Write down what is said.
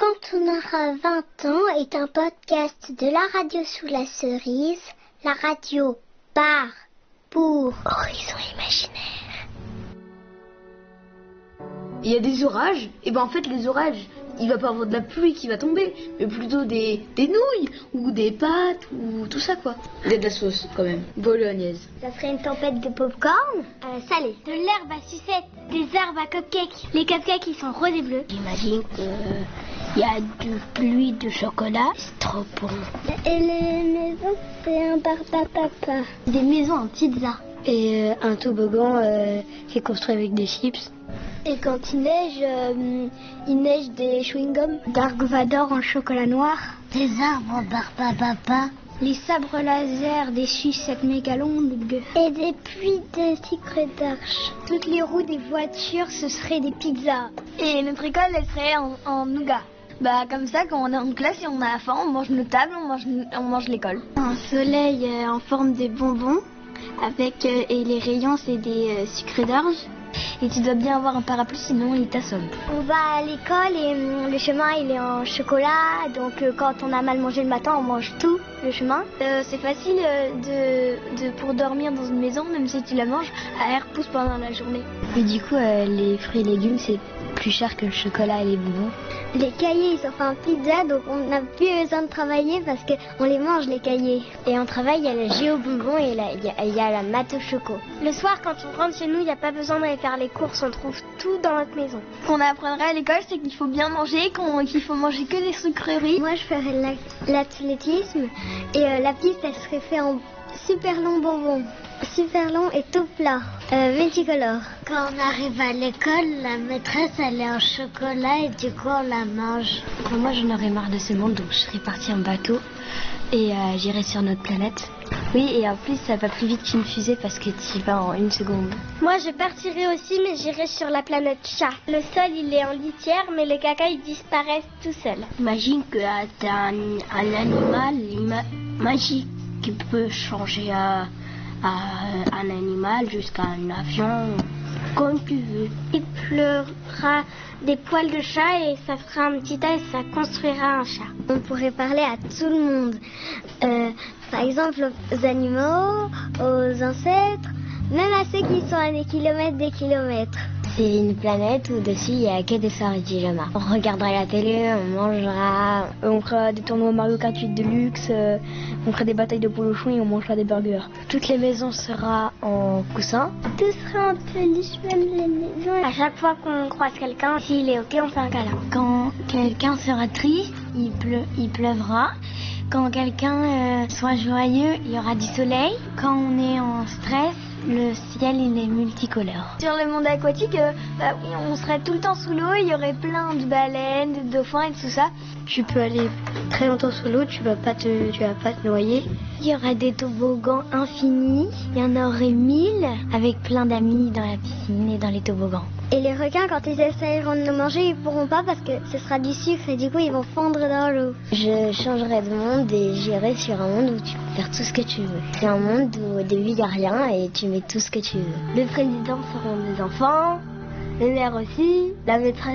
Quand on aura 20 ans est un podcast de la radio sous la cerise, la radio par, pour Horizon Imaginaire. Il y a des orages, et ben en fait les orages, il va pas avoir de la pluie qui va tomber, mais plutôt des nouilles, ou des pâtes, ou tout ça quoi. Il y a de la sauce quand même, bolognaise. Ça serait une tempête de popcorn salé. De l'herbe à sucette, des herbes à cupcakes. Les cupcakes ils sont roses et bleus. J'imagine qu'il y a de pluie de chocolat, c'est trop bon. Et les maisons c'est un bar papa. Des maisons en pizza. Et un toboggan qui est construit avec des chips. Et quand il neige des chewing-gums. Dark Vador en chocolat noir. Des arbres en barbe papa. Les sabres laser des sucettes méga longues. Et des puits de sucre d'orge. Toutes les roues des voitures, ce seraient des pizzas. Et notre école, elle serait en nougat. Bah comme ça, quand on est en classe et on a faim, on mange nos tables, on mange l'école. Un soleil en forme de bonbons. Avec et les rayons, c'est des sucres d'orge. Et tu dois bien avoir un parapluie, sinon il t'assomme. On va à l'école et le chemin il est en chocolat. Donc quand on a mal mangé le matin, on mange tout le chemin. C'est facile pour dormir dans une maison, même si tu la manges, à air pousse pendant la journée. Et du coup, les fruits et légumes, c'est plus cher que le chocolat et les bonbons. Les cahiers, ils sont faits en pizza, donc on n'a plus besoin de travailler parce qu'on les mange, les cahiers. Et on travaille, il y a le géo bonbon et il y a la mato choco. Le soir, quand on rentre chez nous, il n'y a pas besoin d'aller faire les courses, on trouve tout dans notre maison. Ce qu'on apprendrait à l'école, c'est qu'il faut bien manger, qu'il faut manger que des sucreries. Moi, je ferais l'athlétisme et la piste, elle serait faite en super long bonbon. Super long et tout plat, multicolore. Quand on arrive à l'école, la maîtresse elle est en chocolat et du coup on la mange. Moi j'en aurais marre de ce monde, donc je serais partie en bateau et j'irais sur notre planète. Oui, et en plus ça va plus vite qu'une fusée parce que tu y vas en 1 seconde. Moi je partirais aussi, mais j'irais sur la planète chat. Le sol il est en litière, mais les caca ils disparaissent tout seuls. Imagine que t'as un animal magique qui peut changer à un animal jusqu'à un avion, comme tu veux. Il pleurera des poils de chat et ça fera un petit tas et ça construira un chat. On pourrait parler à tout le monde. Par exemple aux animaux, aux ancêtres, même à ceux qui sont à des kilomètres. C'est une planète où dessus il n'y a que des soirées de pyjama. On regardera la télé, on mangera, on fera des tournois Mario Kart 8 Deluxe, on fera des batailles de polochon et on mangera des burgers. Toutes les maisons seront en coussin. Tout sera en peluche, même les maisons. À chaque fois qu'on croise quelqu'un, s'il est ok, on fait un câlin. Quand quelqu'un sera triste, il pleuvra. Quand quelqu'un soit joyeux, il y aura du soleil. Quand on est en stress, le ciel il est multicolore. Sur le monde aquatique, oui, on serait tout le temps sous l'eau, il y aurait plein de baleines, de dauphins et tout ça. Tu peux aller très longtemps sous l'eau, tu vas pas te noyer. Il y aura des toboggans infinis, il y en aurait 1000 avec plein d'amis dans la piscine et dans les toboggans. Et les requins, quand ils essayeront de nous manger, ils pourront pas parce que ce sera du sucre et du coup ils vont fondre dans l'eau. Je changerai de monde et j'irai sur un monde où tu peux faire tout ce que tu veux. C'est un monde où au début il n'y a rien et tu mets tout ce que tu veux. Le président seront des enfants, les mères aussi, la maîtresse